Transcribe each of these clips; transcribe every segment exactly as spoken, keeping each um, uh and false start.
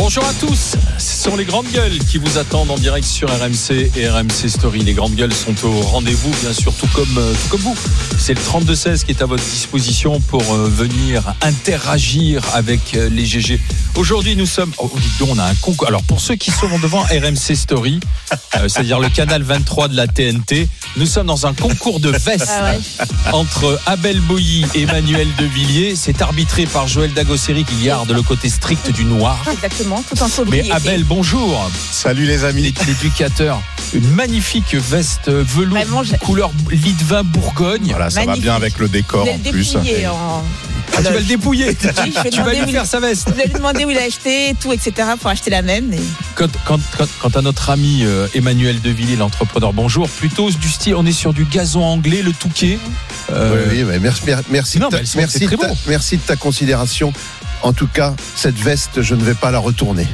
Bonjour à tous, ce sont les grandes gueules qui vous attendent en direct sur R M C et R M C Story. Les grandes gueules sont au rendez-vous, bien sûr, tout comme, tout comme vous. C'est le trente-deux seize qui est à votre disposition pour venir interagir avec les G G. Aujourd'hui, nous sommes... Oh, dites donc, on a un concours. Alors, pour ceux qui sont devant R M C Story, euh, c'est-à-dire le canal vingt-trois de la T N T, nous sommes dans un concours de vestes ah ouais. entre Abel Boilly et Emmanuel Devilliers. C'est arbitré par Joël Dagosseri qui garde le côté strict du noir. Exactement, tout en sobriété. Mais Abel, bonjour. Salut les amis. L'éducateur. Une magnifique veste velours couleur lit de vin Bourgogne. Voilà, ça magnifique. Va bien avec le décor en plus. En... Ah, tu vas le dépouiller. Oui, tu vas lui faire sa veste. Je vais lui demander où il a acheté, tout, et cetera pour acheter la même. Et... Quand, quand, quand, quand à notre ami euh, Emmanuel Devilliers, l'entrepreneur, bonjour, plutôt du style, on est sur du gazon anglais, le Touquet. Euh... Oui, oui, merci, merci, non, ta, sont, merci, de ta, merci de ta considération. En tout cas, cette veste, je ne vais pas la retourner.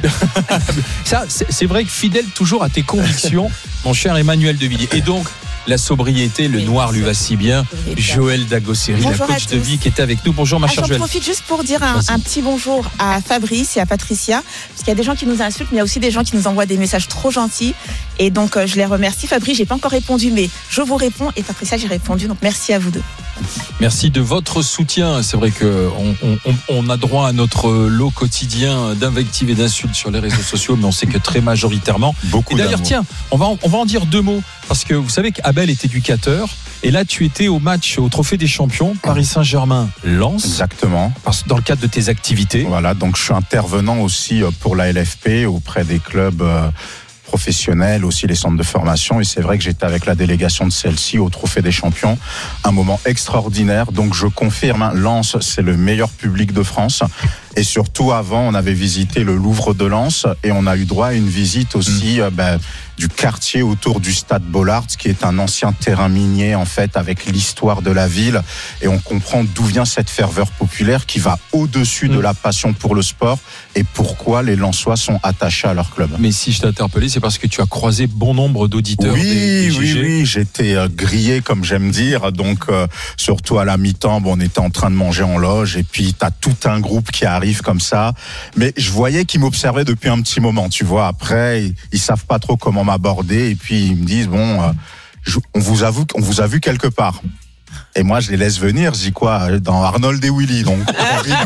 Ça, c'est, c'est vrai que fidèle toujours à tes convictions, mon cher Emmanuel Devilliers. Et donc, la sobriété, le oui, noir lui va si bien. Joël Dagosseri, la coach de vie qui est avec nous. Bonjour ma chère Joël. J'en profite juste pour dire un, un petit bonjour à Fabrice et à Patricia, parce qu'il y a des gens qui nous insultent, mais il y a aussi des gens qui nous envoient des messages trop gentils. Et donc, je les remercie. Fabrice, j'ai pas encore répondu, mais je vous réponds. Et Patricia, j'ai répondu. Donc, merci à vous deux. Merci de votre soutien. C'est vrai qu'on on, on a droit à notre lot quotidien d'invectives et d'insultes sur les réseaux sociaux, mais on sait que très majoritairement. Beaucoup et d'ailleurs, d'amour. tiens, on va, en, on va en dire deux mots. Parce que vous savez qu'Abel est éducateur. Et là, tu étais au match, au Trophée des Champions, Paris Saint-Germain-Lens. Exactement. Dans le cadre de tes activités. Voilà, donc je suis intervenant aussi pour la L F P auprès des clubs professionnels, aussi les centres de formation. Et c'est vrai que j'étais avec la délégation de celle-ci au Trophée des Champions. Un moment extraordinaire. Donc je confirme, hein, Lens, c'est le meilleur public de France. Et surtout, avant, on avait visité le Louvre de Lens et on a eu droit à une visite aussi mmh. euh, bah, du quartier autour du stade Bollaert, qui est un ancien terrain minier, en fait, avec l'histoire de la ville. Et on comprend d'où vient cette ferveur populaire qui va au-dessus mmh. de la passion pour le sport et pourquoi les Lensois sont attachés à leur club. Mais si je t'ai interpellé, c'est parce que tu as croisé bon nombre d'auditeurs. Oui, des, des oui, oui, j'étais euh, grillé, comme j'aime dire. Donc, euh, surtout à la mi-temps, bon, on était en train de manger en loge et puis t'as tout un groupe qui arrive comme ça, mais je voyais qu'ils m'observaient depuis un petit moment, tu vois. Après, ils, ils savent pas trop comment m'aborder et puis ils me disent bon, euh, je, on vous avoue qu'on vous a vu quelque part. Et moi, je les laisse venir. Je dis quoi, dans Arnold et Willy, donc.